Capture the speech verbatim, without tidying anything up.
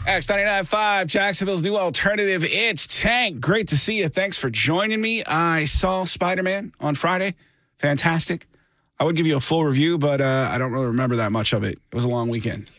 X ninety-nine point five, Jacksonville's new alternative. It's Tank. Great to see you. Thanks for joining me. I saw Spider-Man on Friday. Fantastic. I would give you a full review, but uh, I don't really remember that much of it. It was a long weekend.